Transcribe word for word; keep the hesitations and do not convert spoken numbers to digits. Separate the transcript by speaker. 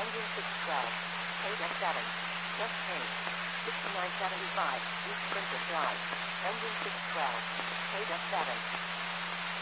Speaker 1: Engine six twelve. Paid F seven. Just paid. sixty-nine seventy-five. East Princess Drive. Engine six twelve. Paid F seven.